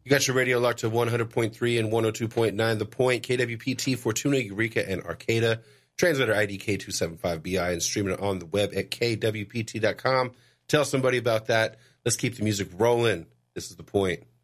You got your radio locked to 100.3 and 102.9 The Point, KWPT, Fortuna, Eureka, and Arcata. Transmitter ID K275BI and streaming it on the web at kwpt.com. Tell somebody about that. Let's keep the music rolling. This is The Point.